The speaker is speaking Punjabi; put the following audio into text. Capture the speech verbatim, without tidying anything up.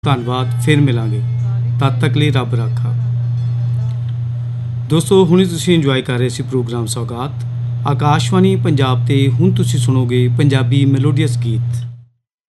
ਧੰਨਵਾਦ। ਫਿਰ ਮਿਲਾਂਗੇ, ਤਦ ਤੱਕ ਲਈ ਰੱਬ ਰਾਖਾ। ਦੋਸਤੋ, ਹੁਣੇ ਤੁਸੀਂ ਇੰਜੋਏ ਕਰ ਰਹੇ ਸੀ ਪ੍ਰੋਗਰਾਮ ਸੌਗਾਤ ਆਕਾਸ਼ਵਾਣੀ ਪੰਜਾਬ 'ਤੇ। ਹੁਣ ਤੁਸੀਂ ਸੁਣੋਗੇ ਪੰਜਾਬੀ ਮੈਲੋਡੀਅਸ ਗੀਤ।